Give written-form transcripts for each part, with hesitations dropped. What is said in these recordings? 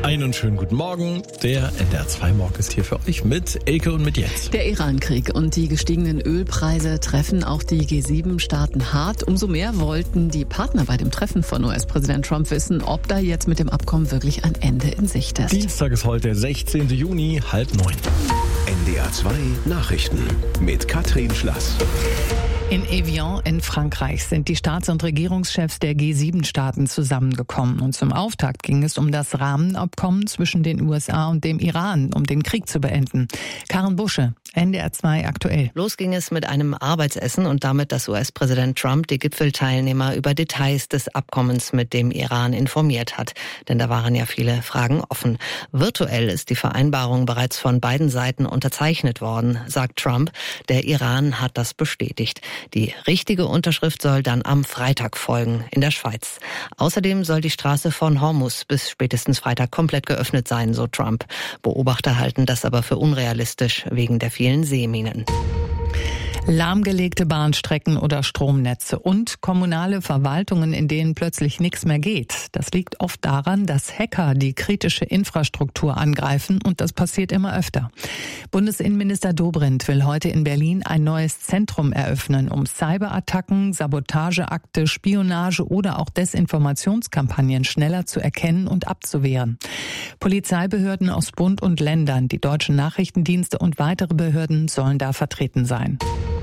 Einen schönen guten Morgen. Der NDR 2 Morgen ist hier für euch mit Elke und mit Jens. Der Iran-Krieg und die gestiegenen Ölpreise treffen auch die G7-Staaten hart. Umso mehr wollten die Partner bei dem Treffen von US-Präsident Trump wissen, ob da jetzt mit dem Abkommen wirklich ein Ende in Sicht ist. Dienstag ist heute, der 16. Juni, 8:30. NDR 2 Nachrichten mit Katrin Schlass. In Evian in Frankreich sind die Staats- und Regierungschefs der G7-Staaten zusammengekommen. Und zum Auftakt ging es um das Rahmenabkommen zwischen den USA und dem Iran, um den Krieg zu beenden. Karen Busche, NDR 2 aktuell. Los ging es mit einem Arbeitsessen und damit, dass US-Präsident Trump die Gipfelteilnehmer über Details des Abkommens mit dem Iran informiert hat. Denn da waren ja viele Fragen offen. Virtuell ist die Vereinbarung bereits von beiden Seiten unterzeichnet worden, sagt Trump. Der Iran hat das bestätigt. Die richtige Unterschrift soll dann am Freitag folgen in der Schweiz. Außerdem soll die Straße von Hormuz bis spätestens Freitag komplett geöffnet sein, so Trump. Beobachter halten das aber für unrealistisch wegen der vielen Seeminen. Lahmgelegte Bahnstrecken oder Stromnetze und kommunale Verwaltungen, in denen plötzlich nichts mehr geht. Das liegt oft daran, dass Hacker die kritische Infrastruktur angreifen und das passiert immer öfter. Bundesinnenminister Dobrindt will heute in Berlin ein neues Zentrum eröffnen, um Cyberattacken, Sabotageakte, Spionage oder auch Desinformationskampagnen schneller zu erkennen und abzuwehren. Polizeibehörden aus Bund und Ländern, die deutschen Nachrichtendienste und weitere Behörden sollen da vertreten sein.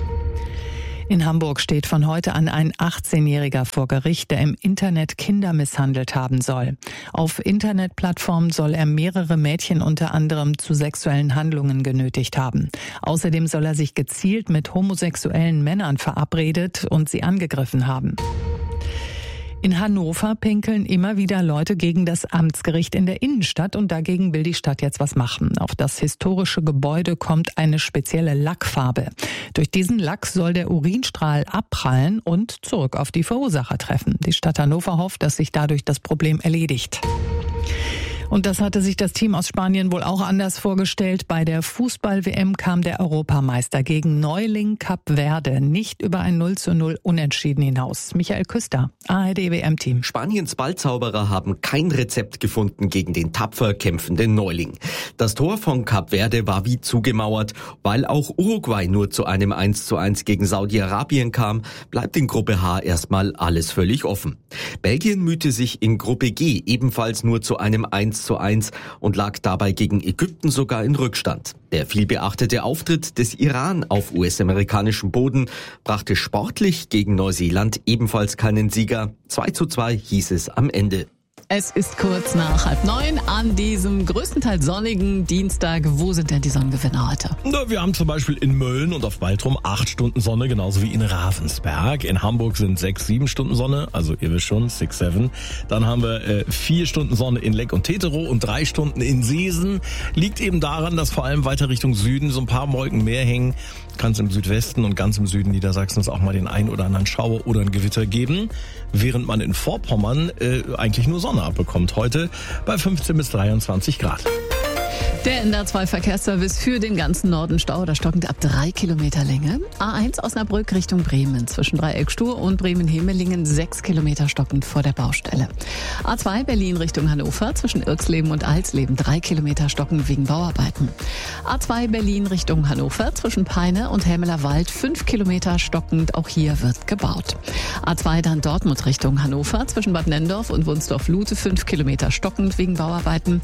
In Hamburg steht von heute an ein 18-Jähriger vor Gericht, der im Internet Kinder misshandelt haben soll. Auf Internetplattformen soll er mehrere Mädchen unter anderem zu sexuellen Handlungen genötigt haben. Außerdem soll er sich gezielt mit homosexuellen Männern verabredet und sie angegriffen haben. In Hannover pinkeln immer wieder Leute gegen das Amtsgericht in der Innenstadt und dagegen will die Stadt jetzt was machen. Auf das historische Gebäude kommt eine spezielle Lackfarbe. Durch diesen Lack soll der Urinstrahl abprallen und zurück auf die Verursacher treffen. Die Stadt Hannover hofft, dass sich dadurch das Problem erledigt. Und das hatte sich das Team aus Spanien wohl auch anders vorgestellt. Bei der Fußball-WM kam der Europameister gegen Neuling Kap Verde nicht über ein 0:0 Unentschieden hinaus. Michael Küster, ARD-WM-Team. Spaniens Ballzauberer haben kein Rezept gefunden gegen den tapfer kämpfenden Neuling. Das Tor von Kap Verde war wie zugemauert. Weil auch Uruguay nur zu einem 1:1 gegen Saudi-Arabien kam, bleibt in Gruppe H erstmal alles völlig offen. Belgien mühte sich in Gruppe G ebenfalls nur zu einem 1:1 und lag dabei gegen Ägypten sogar in Rückstand. Der vielbeachtete Auftritt des Iran auf US-amerikanischem Boden brachte sportlich gegen Neuseeland ebenfalls keinen Sieger. 2:2 hieß es am Ende. Es ist kurz nach 8:30 an diesem größtenteils sonnigen Dienstag. Wo sind denn die Sonnengewinner heute? Na, wir haben zum Beispiel in Mölln und auf Baltrum 8 Stunden Sonne, genauso wie in Ravensberg. In Hamburg sind 6-7 Stunden Sonne, also ihr wisst schon, 6-7. Dann haben wir 4 Stunden Sonne in Leck und Teterow und 3 Stunden in Seesen. Liegt eben daran, dass vor allem weiter Richtung Süden so ein paar Wolken mehr hängen. Kann es im Südwesten und ganz im Süden Niedersachsens auch mal den ein oder anderen Schauer oder ein Gewitter geben. Während man in Vorpommern eigentlich nur Sonne abbekommt. Heute bei 15 bis 23 Grad. Der NDR 2 Verkehrsservice für den ganzen Norden Stau oder stockend ab 3 Kilometer Länge. A1 Osnabrück Richtung Bremen zwischen Dreieck-Stur und Bremen-Hemelingen 6 Kilometer stockend vor der Baustelle. A2 Berlin Richtung Hannover zwischen Irksleben und Alsleben 3 Kilometer stockend wegen Bauarbeiten. A2 Berlin Richtung Hannover zwischen Peine und Helmeler Wald 5 Kilometer stockend, auch hier wird gebaut. A2 dann Dortmund Richtung Hannover zwischen Bad Nenndorf und Wunsdorf-Lute 5 Kilometer stockend wegen Bauarbeiten.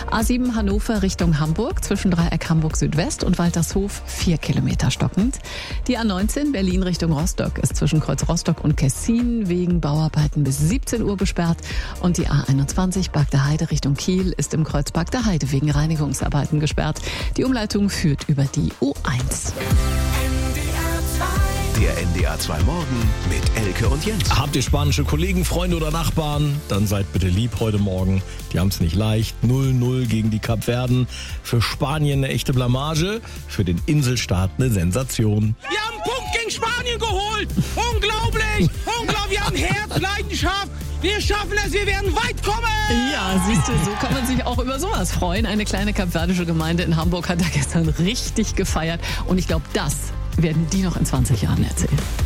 A7 Hannover Richtung Hamburg zwischen Dreieck Hamburg Südwest und Waltershof 4 Kilometer stockend. Die A19 Berlin Richtung Rostock ist zwischen Kreuz Rostock und Kessin wegen Bauarbeiten bis 17 Uhr gesperrt. Und die A21 Bagdeheide Richtung Kiel ist im Kreuz Bagdeheide wegen Reinigungsarbeiten gesperrt. Die Umleitung führt über die U1. Der NDR 2 Morgen mit Elke und Jens. Habt ihr spanische Kollegen, Freunde oder Nachbarn? Dann seid bitte lieb heute Morgen. Die haben es nicht leicht. 0:0 gegen die Kapverden. Für Spanien eine echte Blamage. Für den Inselstaat eine Sensation. Wir haben einen Punkt gegen Spanien geholt. Unglaublich. Unglaublich. Wir haben Herz, Leidenschaft. Wir schaffen es. Wir werden weit kommen. Ja, siehst du, so kann man sich auch über sowas freuen. Eine kleine kapverdische Gemeinde in Hamburg hat da gestern richtig gefeiert. Und ich glaube, das werden die noch in 20 Jahren erzählen.